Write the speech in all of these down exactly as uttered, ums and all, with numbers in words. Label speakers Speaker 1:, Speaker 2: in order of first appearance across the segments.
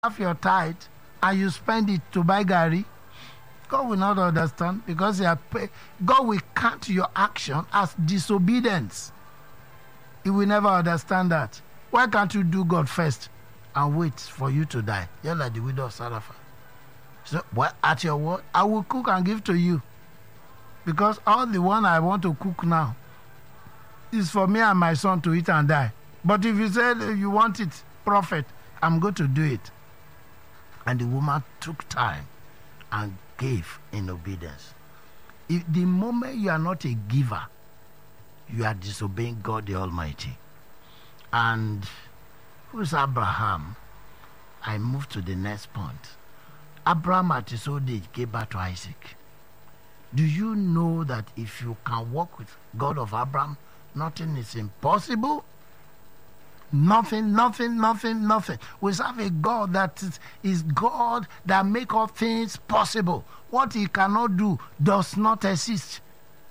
Speaker 1: have your tithe and you spend it to buy gari, God will not understand because you are pay- God will count your action as disobedience. He will never understand that. Why can't you do God first and wait for you to die? You're like the widow of Zarephath. So, well, at your word, I will cook and give to you. Because all the one I want to cook now is for me and my son to eat and die. But if you say you want it, prophet, I'm going to do it. And the woman took time and gave in obedience. If the moment you are not a giver, you are disobeying God the Almighty. And who's Abraham? I move to the next point. Abraham at his old age gave birth to Isaac. Do you know that if you can walk with God of Abraham, nothing is impossible? Nothing, nothing, nothing, nothing. We serve a God that is, is God that make all things possible. What he cannot do does not exist.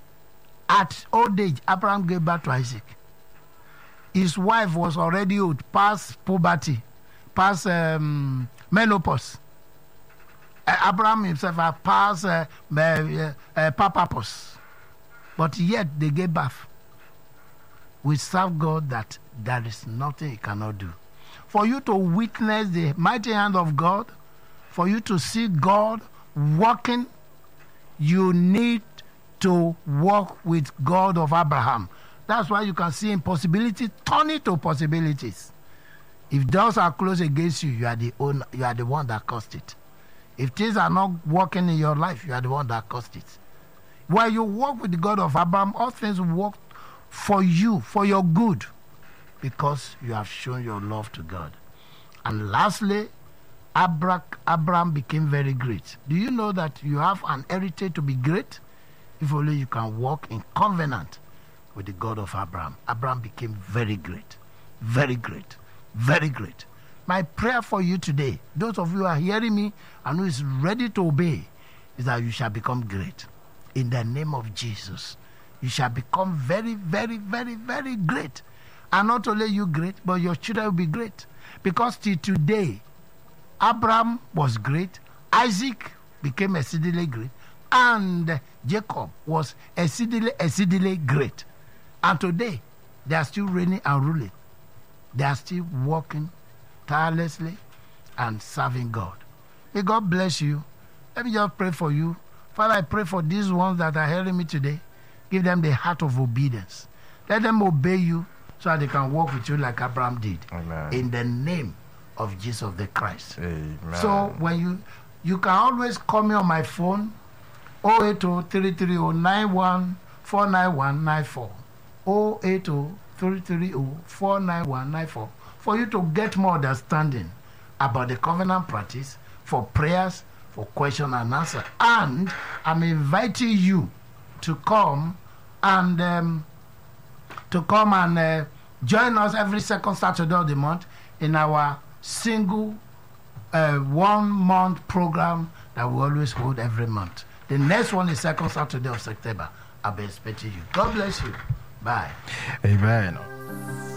Speaker 1: At old age, Abraham gave birth to Isaac. His wife was already old, past puberty, past um, menopause. Uh, Abraham himself had passed uh, uh, uh, papapos. But yet they gave birth. We serve God that there is nothing he cannot do. For you to witness the mighty hand of God, for you to see God working, you need to walk with God of Abraham. That's why you can see impossibility turn into possibilities. If doors are closed against you, you are the owner, you are the one that caused it. If things are not working in your life, you are the one that caused it. While you walk with the God of Abraham, all things work for you, for your good, because you have shown your love to God. And lastly, Abraham became very great. Do you know that you have an heritage to be great? If only you can walk in covenant with the God of Abraham. Abraham became very great, very great, very great. My prayer for you today, those of you who are hearing me and who is ready to obey, is that you shall become great. In the name of Jesus, you shall become very, very, very, very great. And not only you great, but your children will be great. Because till today, Abraham was great, Isaac became exceedingly great, and Jacob was exceedingly, exceedingly great. And today, they are still reigning and ruling. They are still walking tirelessly and serving God. May God bless you. Let me just pray for you. Father, I pray for these ones that are hearing me today. Give them the heart of obedience. Let them obey you so that they can walk with you like Abraham did.
Speaker 2: Amen.
Speaker 1: In the name of Jesus the Christ.
Speaker 2: Amen.
Speaker 1: So when you you can always call me on my phone, oh eight oh, three three oh, nine one four nine one nine four. oh eight oh, three three oh, four nine one nine four. For you to get more understanding about the covenant practice, for prayers, for question and answer. And I'm inviting you to come and um, to come and uh, join us every second Saturday of the month in our single uh, one month program that we always hold every month. The next one is second Saturday of September. I'll be expecting you. God bless you. Bye.
Speaker 2: Amen.